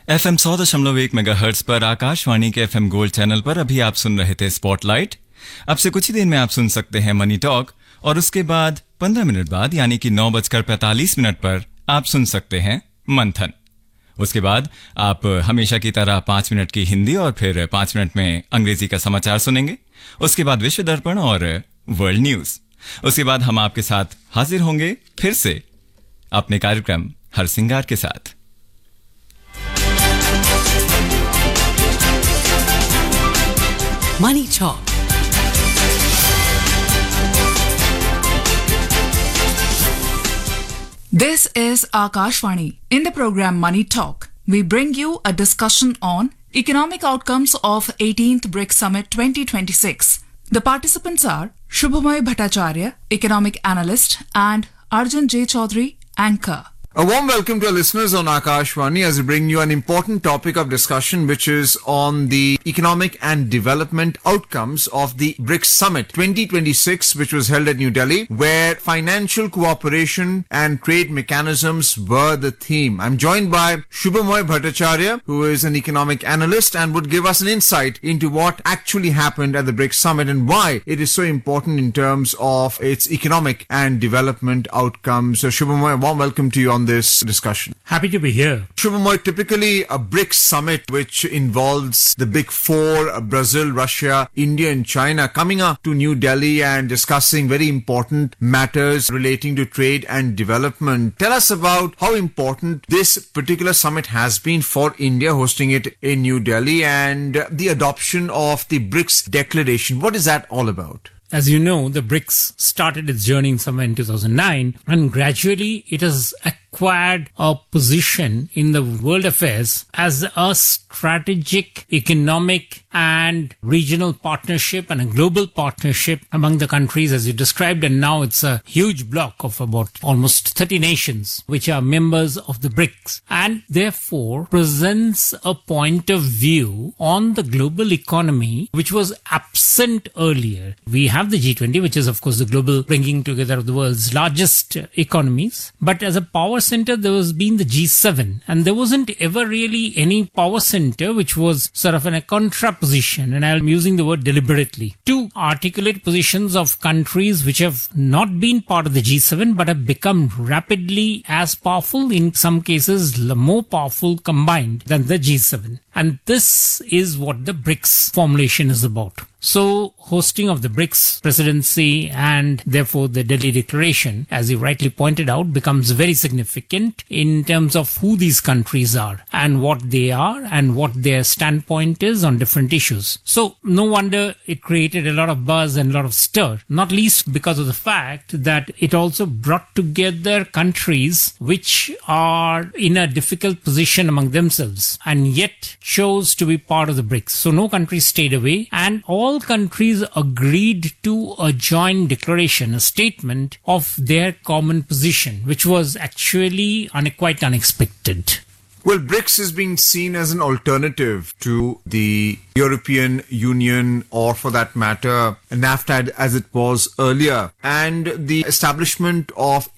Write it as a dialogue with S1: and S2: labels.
S1: FM 100.1 megahertz पर आकाशवाणी के FM gold channel पर अभी आप सुन रहे थे स्पॉटलाइट। अब से कुछ ही देर में आप सुन सकते हैं मनी टॉक और उसके बाद 15 मिनट बाद यानी कि 9:45 पर आप सुन सकते हैं मंथन। उसके बाद आप हमेशा की तरह 5 मिनट की हिंदी और फिर 5 मिनट में अंग्रेजी का समाचार सुनेंगे। उसके बाद विश्व दर्पण और वर्ल्ड न्यूज। उसके बाद हम आपके साथ हाजिर होंगे फिर से अपने कार्यक्रम हर सिंगार के साथ।
S2: Money Talk.
S3: This is Akashvani. In the program Money Talk, we bring you a discussion on economic outcomes of 18th BRICS Summit 2026. The participants are Shubhamoy Bhattacharya, economic analyst, and Arjun J. Chaudhary, anchor.
S4: A warm welcome to our listeners on Akashvani as we bring you an important topic of discussion which is on the economic and development outcomes of the BRICS Summit 2026 which was held at New Delhi where financial cooperation and trade mechanisms were the theme. I'm joined by Shubhamoy Bhattacharya who is an economic analyst and would give us an insight into what actually happened at the BRICS Summit and why it is so important in terms of its economic and development outcomes. So Shubhamoy, a warm welcome to you on this discussion.
S5: Happy to be here.
S4: Shubhamoy, typically a BRICS summit which involves the big four, Brazil, Russia, India and China coming up to New Delhi and discussing very important matters relating to trade and development. Tell us about how important this particular summit has been for India hosting it in New Delhi and the adoption of the BRICS declaration. What is that all about?
S5: As you know, the BRICS started its journey somewhere in 2009 and gradually it has acquired a position in the world affairs as a strategic, economic and regional partnership and a global partnership among the countries as you described, and now it's a huge bloc of about almost 30 nations which are members of the BRICS and therefore presents a point of view on the global economy which was absent earlier. We have the G20, which is of course the global bringing together of the world's largest economies, but as a power center there was been the G7 and there wasn't ever really any power center which was sort of in a contraposition, and I'm using the word deliberately, to articulate positions of countries which have not been part of the G7 but have become rapidly as powerful, in some cases more powerful combined than the G7. And this is what the BRICS formulation is about. So, hosting of the BRICS presidency and therefore the Delhi Declaration, as you rightly pointed out, becomes very significant in terms of who these countries are and what they are and what their standpoint is on different issues. So, no wonder it created a lot of buzz and a lot of stir, not least because of the fact that it also brought together countries which are in a difficult position among themselves and yet chose to be part of the BRICS. So no country stayed away and all countries agreed to a joint declaration, a statement of their common position, which was actually quite unexpected.
S4: Well, BRICS is being seen as an alternative to the European Union or for that matter NAFTA as it was earlier, and the establishment of